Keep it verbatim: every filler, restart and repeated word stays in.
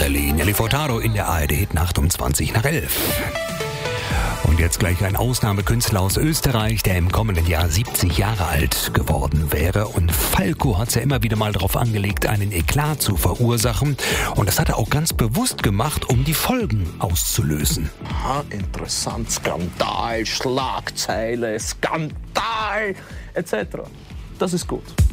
Adderley, Nelly Furtado in der A R D-Hitnacht um zwanzig nach elf. Und jetzt gleich ein Ausnahmekünstler aus Österreich, der im kommenden Jahr siebzig Jahre alt geworden wäre. Und Falco hat es ja immer wieder mal darauf angelegt, einen Eklat zu verursachen. Und das hat er auch ganz bewusst gemacht, um die Folgen auszulösen. Aha, interessant. Skandal, Schlagzeile, Skandal et cetera. Das ist gut.